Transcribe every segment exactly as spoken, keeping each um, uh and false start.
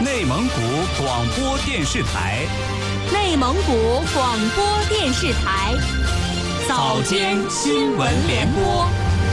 内蒙古广播电视台， 内蒙古广播电视台，早间新闻联播。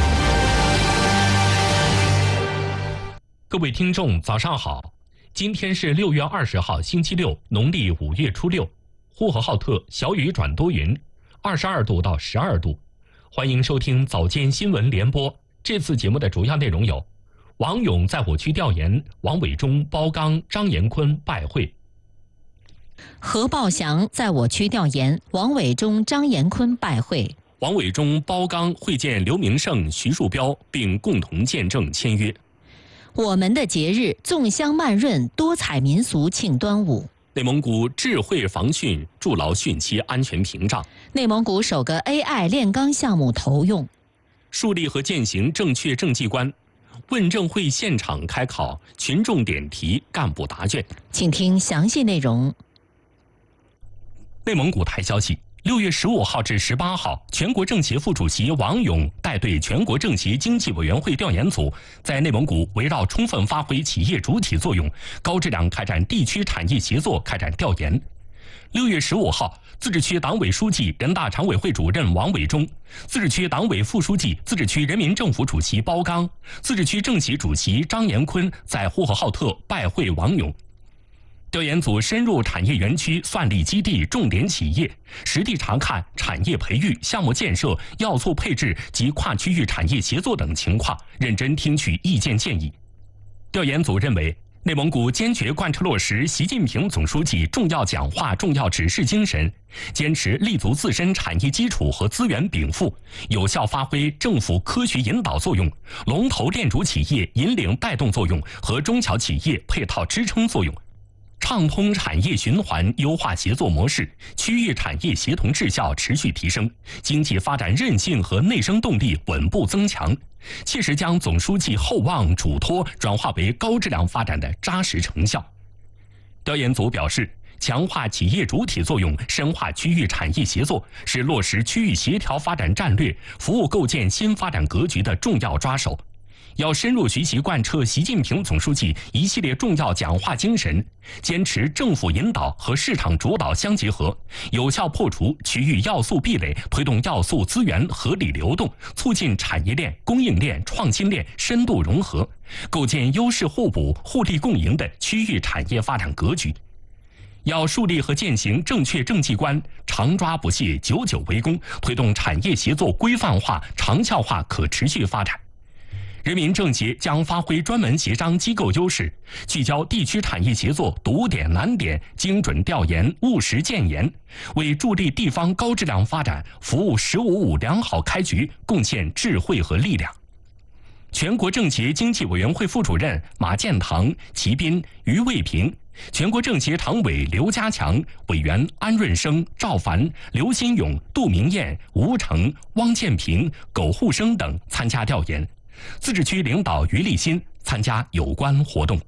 各位听众，早上好！今天是六月二十号，星期六，农历五月初六。呼和浩特小雨转多云，二十二度到十二度。欢迎收听早间新闻联播。这次节目的主要内容有：王勇在我区调研，王伟忠、包刚、张延坤拜会； 何报祥在我区调研，王伟忠、张延坤拜会； 王伟忠、包刚会见刘明胜、徐树标，并共同见证签约。 我们的节日粽香漫润，多彩民俗庆端午。 内蒙古智慧防汛筑牢汛期安全屏障。 内蒙古首个 A I 炼钢项目投用。 树立和践行正确政绩观。问政会现场开考，群众点题，干部答卷。 请听详细内容。 内蒙古台消息，六月十五号至十八号，全国政协副主席王勇带队全国政协经济委员会调研组，在内蒙古围绕充分发挥企业主体作用，高质量开展地区产业协作开展调研。六月十五号，自治区党委书记、人大常委会主任王伟忠，自治区党委副书记、自治区人民政府主席包刚，自治区政协主席张延坤在呼和浩特拜会王勇。调研组深入产业园区、算力基地重点企业，实地查看产业培育、项目建设、要素配置及跨区域产业协作等情况，认真听取意见建议。调研组认为，内蒙古坚决贯彻落实习近平总书记重要讲话、重要指示精神，坚持立足自身产业基础和资源禀赋，有效发挥政府科学引导作用、龙头链主企业引领带动作用和中小企业配套支撑作用，畅通产业循环，优化协作模式，区域产业协同质效持续提升，经济发展韧性和内生动力稳步增强，切实将总书记厚望嘱托转化为高质量发展的扎实成效。调研组表示，强化企业主体作用，深化区域产业协作，是落实区域协调发展战略、服务构建新发展格局的重要抓手。要深入学习贯彻习近平总书记一系列重要讲话精神，坚持政府引导和市场主导相结合，有效破除区域要素壁垒，推动要素资源合理流动，促进产业链、供应链、创新链深度融合，构建优势互补、互利共赢的区域产业发展格局。要树立和践行正确政绩观，常抓不懈，久久为功，推动产业协作规范化、长效化可持续发展。人民政协将发挥专门协商机构优势，聚焦地区产业协作堵点难点，精准调研，务实建言，为助力地方高质量发展、服务“十五五”良好开局贡献智慧和力量。全国政协经济委员会副主任马建堂、齐斌、于卫平，全国政协常委刘家强、委员安润生、赵凡、刘新勇、杜明艳、吴成、汪建平、苟护生等参加调研。自治区领导于立新参加有关活动。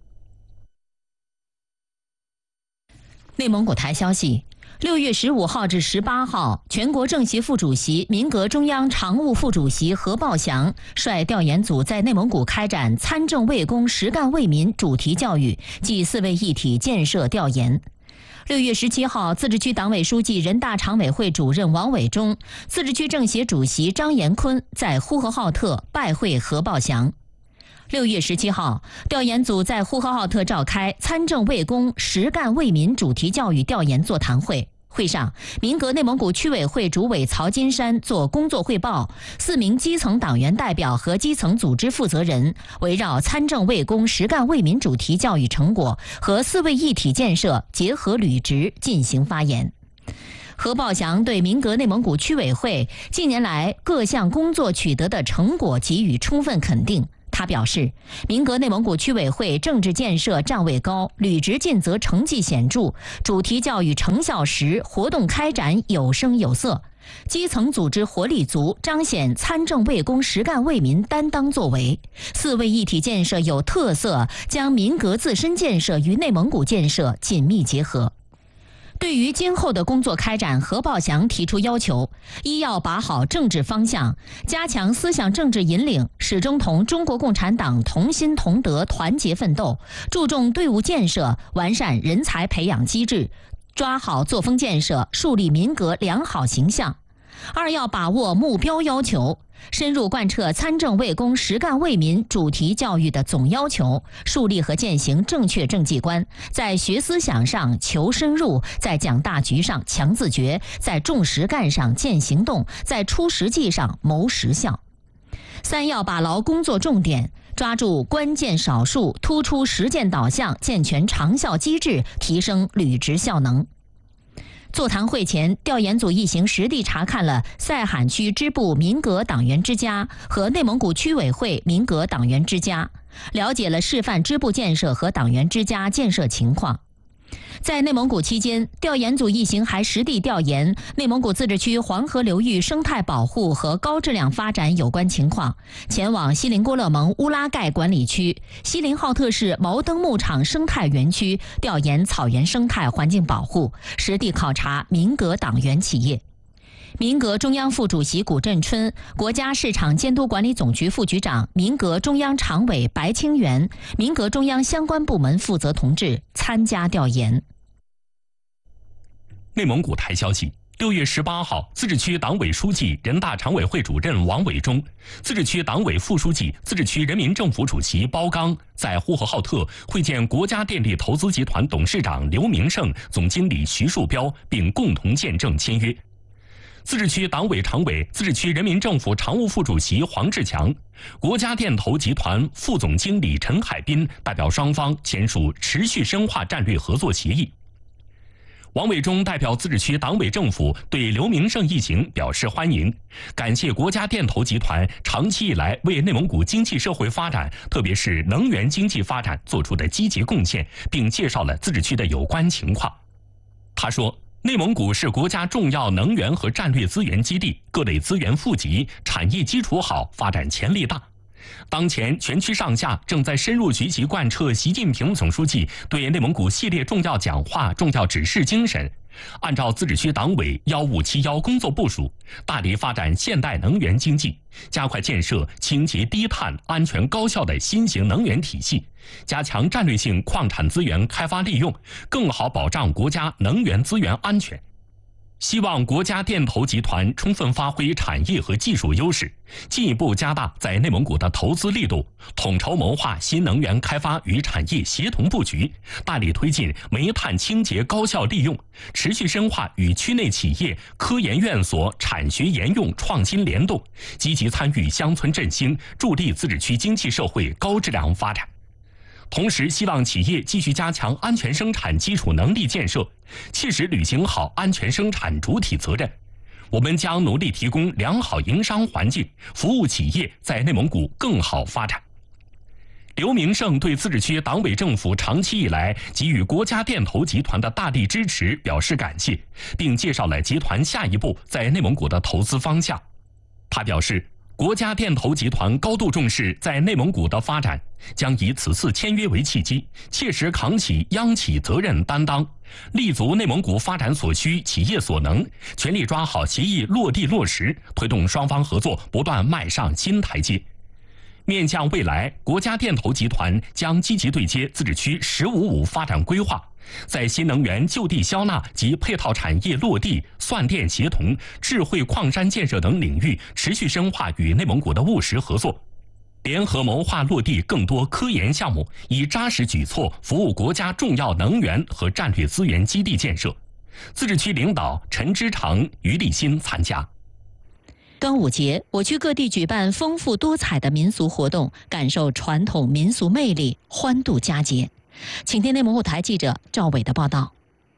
内蒙古台消息，六月十五号至十八号，全国政协副主席、民革中央常务副主席何报祥率调研组在内蒙古开展参政为公、实干为民主题教育暨四位一体建设调研。六月十七号，自治区党委书记、人大常委会主任王伟忠，自治区政协主席张延坤在呼和浩特拜会何报祥。六月十七号，调研组在呼和浩特召开参政为公、实干为民主题教育调研座谈会。会上，民革内蒙古区委会主委曹金山作工作汇报，四名基层党员代表和基层组织负责人围绕参政为公、实干为民主题教育成果和四位一体建设结合履职进行发言。何报祥对民革内蒙古区委会近年来各项工作取得的成果给予充分肯定。他表示，民革内蒙古区委会政治建设站位高，履职尽责成绩显著，主题教育成效实，活动开展有声有色，基层组织活力足，彰显参政为公、实干为民担当作为。四位一体建设有特色，将民革自身建设与内蒙古建设紧密结合。 对于今后的工作开展，何报祥提出要求：一要把好政治方向，加强思想政治引领，始终同中国共产党同心同德、团结奋斗，注重队伍建设，完善人才培养机制，抓好作风建设，树立民革良好形象。二要把握目标要求，深入贯彻参政为公、实干为民主题教育的总要求，树立和践行正确政绩观，在学思想上求深入，在讲大局上强自觉，在重实干上见行动，在出实际上谋实效。三要把牢工作重点，抓住关键少数，突出实践导向，健全长效机制，提升履职效能。座谈会前，调研组一行实地查看了塞罕区支部民革党员之家和内蒙古区委会民革党员之家，了解了示范支部建设和党员之家建设情况。在内蒙古期间，调研组一行还实地调研内蒙古自治区黄河流域生态保护和高质量发展有关情况，前往锡林郭勒盟乌拉盖管理区、锡林浩特市毛登牧场生态园区调研草原生态环境保护，实地考察民革党员企业。民革中央副主席谷振春、国家市场监督管理总局副局长、民革中央常委白清源、民革中央相关部门负责同志参加调研。 内蒙古台消息，六月十八号，自治区党委书记、人大常委会主任王伟忠，自治区党委副书记、自治区人民政府主席包刚在呼和浩特会见国家电力投资集团董事长刘明胜、总经理徐树标，并共同见证签约。自治区党委常委、自治区人民政府常务副主席黄志强，国家电投集团副总经理陈海滨代表双方签署持续深化战略合作协议。王伟忠代表自治区党委政府对刘明胜一行表示欢迎，感谢国家电投集团长期以来为内蒙古经济社会发展，特别是能源经济发展做出的积极贡献，并介绍了自治区的有关情况。他说，内蒙古是国家重要能源和战略资源基地，各类资源富集，产业基础好，发展潜力大。当前全区上下正在深入学习贯彻习近平总书记对内蒙古系列重要讲话、重要指示精神，按照自治区党委幺五七幺工作部署，大力发展现代能源经济，加快建设清洁低碳、安全高效的新型能源体系，加强战略性矿产资源开发利用，更好保障国家能源资源安全。希望国家电投集团充分发挥产业和技术优势，进一步加大在内蒙古的投资力度，统筹谋划新能源开发与产业协同布局，大力推进煤炭清洁高效利用，持续深化与区内企业、科研院所产学研用创新联动，积极参与乡村振兴，助力自治区经济社会高质量发展。同时，希望企业继续加强安全生产基础能力建设，切实履行好安全生产主体责任。我们将努力提供良好营商环境，服务企业在内蒙古更好发展。刘明胜对自治区党委政府长期以来给予国家电投集团的大力支持表示感谢，并介绍了集团下一步在内蒙古的投资方向。他表示，国家电投集团高度重视在内蒙古的发展，将以此次签约为契机，切实扛起央企责任担当，立足内蒙古发展所需、企业所能，全力抓好协议落地落实，推动双方合作不断迈上新台阶。面向未来，国家电投集团将积极对接自治区“十五五”发展规划，在新能源就地销纳及配套产业落地、算电协同、智慧矿山建设等领域持续深化与内蒙古的务实合作，联合谋划落地更多科研项目，以扎实举措服务国家重要能源和战略资源基地建设。自治区领导陈之长、于立新参加。 端午节，我区各地举办丰富多彩的民俗活动，感受传统民俗魅力，欢度佳节。请听内蒙古台记者赵伟的报道。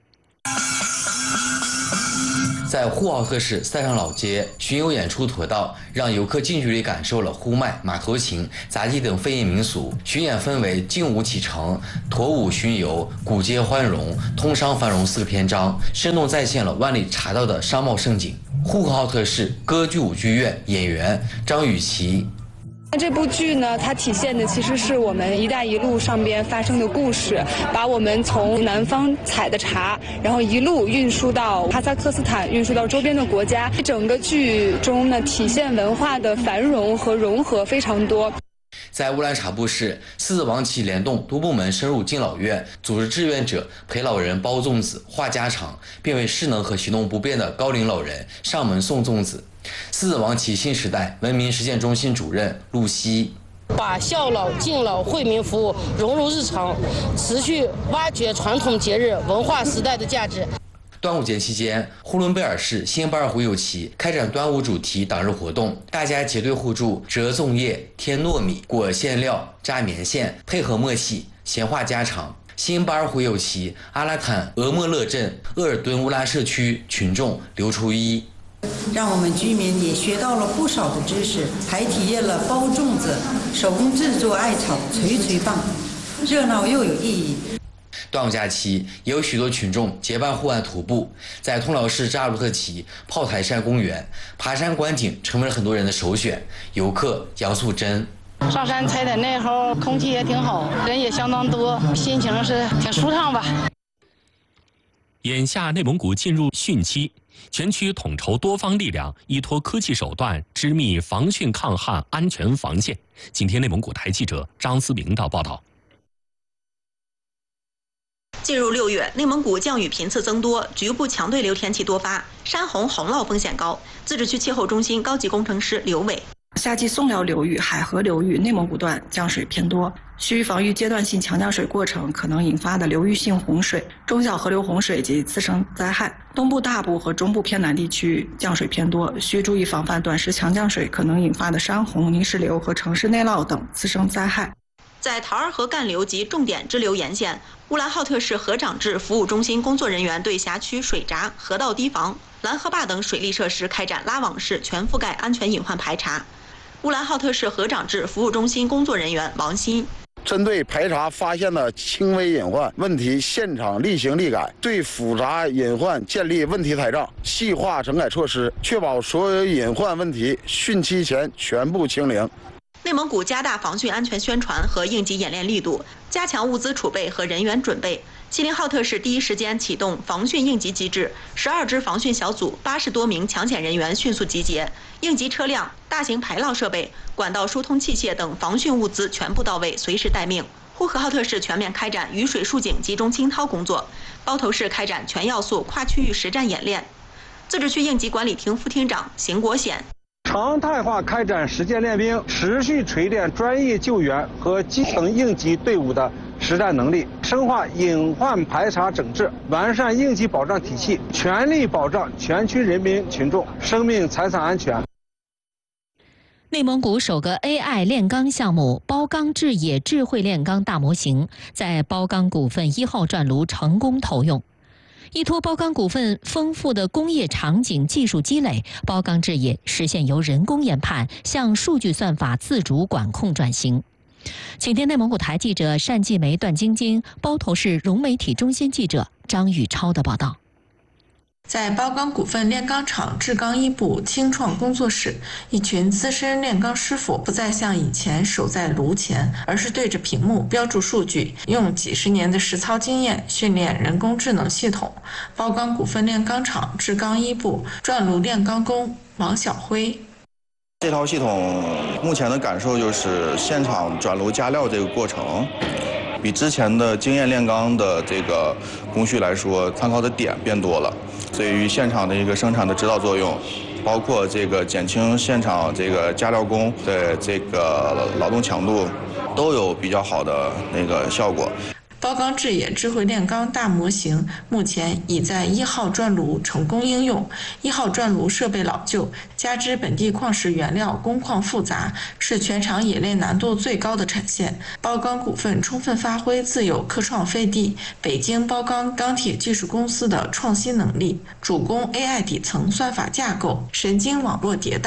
在呼和浩特市塞上老街，巡游演出妥当，让游客近距离感受了呼麦、马头琴、杂技等非遗民俗。巡演分为劲舞启程、驼舞巡游、古街欢荣、通商繁荣四个篇章，生动再现了万里茶道的商贸盛景。呼和浩特市歌剧舞剧院演员张雨绮。 这部剧呢，它体现的其实是我们“一带一路”上边发生的故事，把我们从南方采的茶，然后一路运输到哈萨克斯坦，运输到周边的国家。整个剧中呢，体现文化的繁荣和融合非常多。 在乌兰察布市，狮子王旗联动多部门深入敬老院，组织志愿者陪老人包粽子、话家常，并为失能和行动不便的高龄老人上门送粽子。狮子王旗新时代文明实践中心主任陆希， 把孝老敬老惠民服务融入日常，持续挖掘传统节日文化时代的价值。 端午节期间，呼伦贝尔市新巴尔胡友旗开展端午主题党日活动，大家结对互助，折粽叶、添糯米、裹馅料、扎棉线，配合默契，闲话家常。新巴尔胡友旗阿拉坦俄莫勒镇鄂尔敦乌拉社区群众刘初一， 让我们居民也学到了不少的知识，还体验了包粽子、手工制作艾草捶捶棒，热闹又有意义。 端午假期也有许多群众结伴户外徒步，在通辽市扎鲁特旗炮台山公园，爬山观景成为了很多人的首选。游客杨素贞， 上山采点那后空气也挺好，人也相当多，心情是挺舒畅吧。 眼下内蒙古进入汛期，全区统筹多方力量，依托科技手段，织密防汛抗旱安全防线。今天内蒙古台记者张思明的报道。 进入六月，内蒙古降雨频次增多，局部强对流天气多发，山洪洪涝风险高。自治区气候中心高级工程师刘伟， 夏季松辽流域、海河流域内蒙古段降水偏多，需防御阶段性强降水过程可能引发的流域性洪水、中小河流洪水及次生灾害。东部大部和中部偏南地区降水偏多，需注意防范短时强降水可能引发的山洪、泥石流和城市内涝等次生灾害。 在桃儿河干流及重点支流沿线，乌兰浩特市河长治服务中心工作人员对辖区水闸、河道堤防、拦河坝等水利设施开展拉网式全覆盖安全隐患排查。乌兰浩特市河长治服务中心工作人员王鑫， 针对排查发现的轻微隐患问题，现场立行立改，对复杂隐患建立问题台账，细化整改措施，确保所有隐患问题汛期前全部清零。 内蒙古加大防汛安全宣传和应急演练力度，加强物资储备和人员准备。锡林浩特市第一时间启动防汛应急机制，十二支防汛小组、八十多名抢险人员迅速集结，应急车辆、大型排涝设备、管道疏通器械等防汛物资全部到位，随时待命。呼和浩特市全面开展雨水疏浚集中清掏工作，包头市开展全要素跨区域实战演练。自治区应急管理厅副厅长邢国显， 常态化开展实践练兵，持续锤炼专业救援和基层应急队伍的实战能力，深化隐患排查整治，完善应急保障体系，全力保障全区人民群众生命财产安全。 内蒙古首个 A I 炼钢项目包钢制冶智慧炼钢大模型在包钢股份一号转炉成功投用。依托包钢股份丰富的工业场景技术积累，包钢制冶实现由人工研判向数据算法自主管控转型。请听内蒙古台记者单继梅、段晶晶，包头市融媒体中心记者张宇超的报道。 在包钢股份炼钢厂制钢一部轻创工作室，一群资深炼钢师傅不再像以前守在炉前，而是对着屏幕标注数据，用几十年的实操经验训练人工智能系统。包钢股份炼钢厂制钢一部转炉炼钢工王晓辉， 这套系统目前的感受就是现场转炉加料这个过程比之前的经验炼钢的这个工序来说，参考的点变多了，对于现场的一个生产的指导作用，包括这个减轻现场这个加料工的这个劳动强度，都有比较好的那个效果。 包钢制冶智慧炼钢大模型目前已在一号转炉成功应用。一号转炉设备老旧，加之本地矿石原料工况复杂，是全场冶炼难度最高的产线。包钢股份充分发挥自有科创飞地北京包钢钢铁技术公司的创新能力，主攻 A I 底层算法架构、神经网络迭代。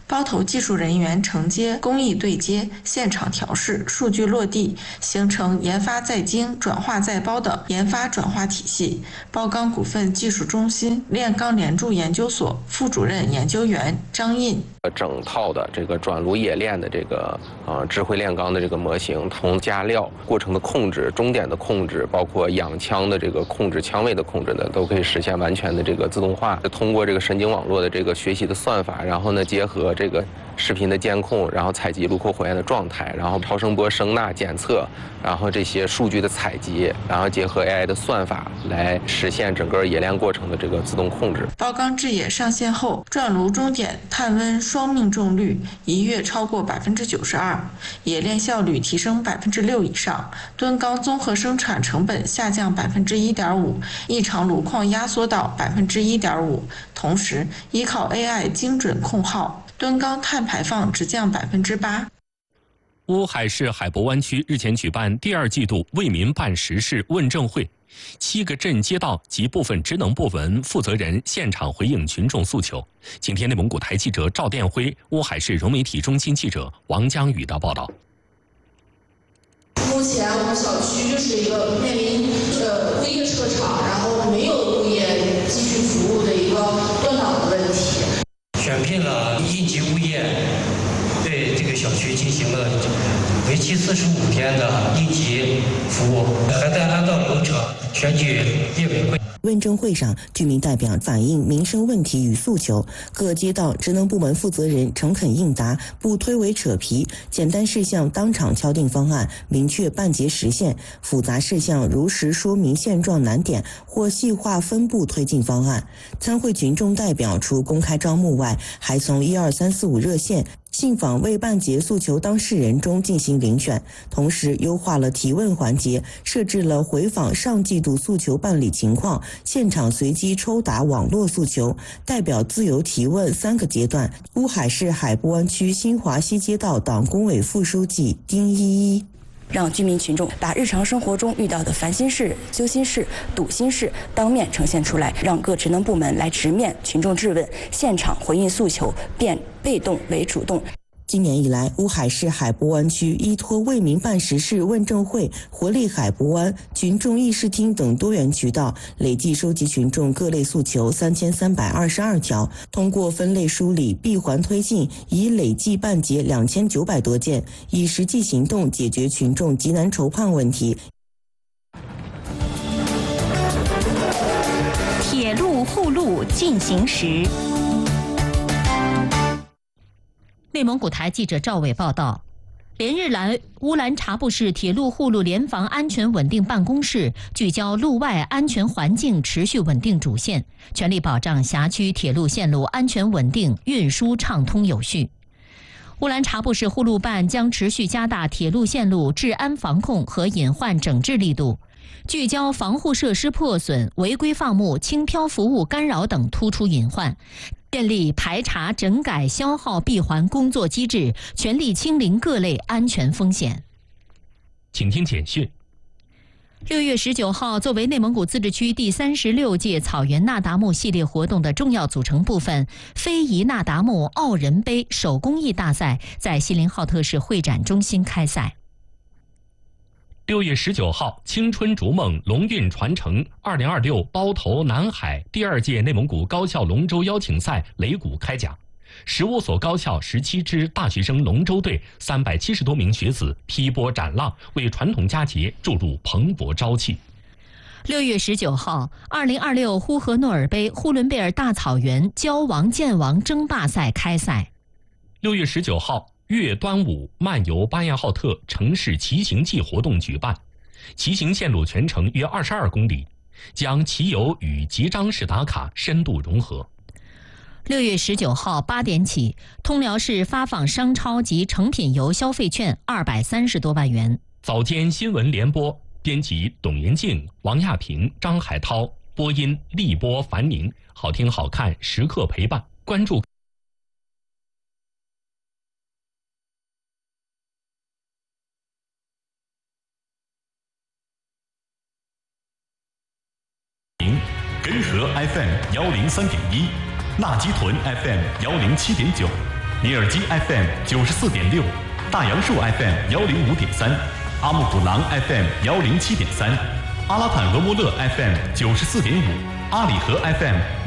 包头技术人员承接、工艺对接、现场调试、数据落地，形成研发在精、转化在包的研发转化体系。包钢股份技术中心炼钢联铸研究所副主任研究员张印。 整套的这个转炉冶炼的这个呃智慧炼钢的这个模型，从加料过程的控制、终点的控制，包括氧枪的这个控制、枪位的控制呢，都可以实现完全的这个自动化。通过这个神经网络的这个学习的算法，然后呢结合这个视频的监控，然后采集炉口火焰的状态，然后超声波声呐检测，然后这些数据的采集，然后结合 A I 的算法来实现整个冶炼过程的这个自动控制。 包钢制冶上线后，转炉终点碳温双命中率一跃超过百分之九十二，冶炼效率提升百分之六以上，吨钢综合生产成本下降百分之一点五，一场炉况压缩到百分之一点五。同时，依靠 A I 精准控耗，吨钢碳排放只降百分之八。 乌海市海博湾区日前举办第二季度为民办实事问政会，七个镇街道及部分职能部门负责人现场回应群众诉求。今天内蒙古台记者赵殿辉、乌海市融媒体中心记者王江宇的报道。 目前我们小区就是一个面临呃物业撤场，然后没有物业继续服务的一个断档的问题。 选聘了应急物业，对这个小区进行了为期四十五天的应急服务，还在按照流程选举业委会。 问政会上，居民代表反映民生问题与诉求，各街道职能部门负责人诚恳应答，不推诿扯皮，简单事项当场敲定方案，明确办结实现；复杂事项如实说明现状难点，或细化分步推进方案。参会群众代表除公开招募外，还从一二三四五热线信访为办结诉求当事人中进行遴选，同时优化了提问环节，设置了回访上季度诉求办理情况、现场随机抽答网络诉求、代表自由提问三个阶段。乌海市海博湾区新华西街道党工委副书记丁依依。 让居民群众把日常生活中遇到的烦心事、揪心事、堵心事当面呈现出来，让各职能部门来直面群众质问，现场回应诉求，变被动为主动。 今年以来，乌海市海博湾区依托为民办实事问政会、活力海博湾群众议事厅等多元渠道，累计收集群众各类诉求三千三百二十二条，通过分类梳理、闭环推进，已累计办结两千九百多件，以实际行动解决群众急难愁盼问题。 铁路护路进行时。 内蒙古台记者赵伟报道，连日来，乌兰察布市铁路护路联防安全稳定办公室聚焦路外安全环境持续稳定主线，全力保障辖区铁路线路安全稳定、运输畅通有序。乌兰察布市护路办将持续加大铁路线路治安防控和隐患整治力度，聚焦防护设施破损、违规放牧、轻漂服务干扰等突出隐患，建立排查、整改、消耗闭环工作机制，全力清零各类安全风险。 请听简讯。 六月十九号，作为内蒙古自治区第三十六届草原那达慕系列活动的重要组成部分，非遗那达慕傲人杯手工艺大赛在锡林浩特市会展中心开赛。 六月十九号，青春逐梦龙运传承二零二六包头南海第二届内蒙古高校龙舟邀请赛擂鼓开讲，十五所高校十七支大学生龙舟队三百七十多名学子劈波斩浪，为传统佳节注入蓬勃朝气。 六月十九号，二零二六呼和诺尔杯呼伦贝尔大草原骄王剑王争霸赛开赛。 六月十九号，越端午漫游巴彦浩特城市骑行季活动举办，骑行线路全程约二十二公里，将骑游与集章式打卡深度融合。 六月十九号八点起，通辽市发放商超及成品油消费券二百三十多万元。 早间新闻联播，编辑董延静、王亚平、张海涛，播音立波、樊宁，好听好看，时刻陪伴，关注。 根河 F M 幺零三点一，纳基屯 F M 幺零七点九， 尼尔基 F M 九十四点六，大杨树 F M 幺零五点三，阿木古朗 F M 幺零七点三，阿拉坦俄莫勒 F M 九十四点五，阿里河 F M